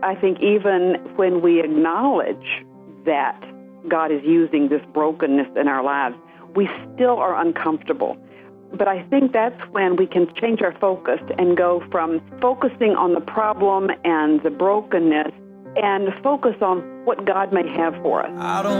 I think even when we acknowledge that God is using this brokenness in our lives, we still are uncomfortable. But I think that's when we can change our focus and go from focusing on the problem and the brokenness and focus on what God may have for us.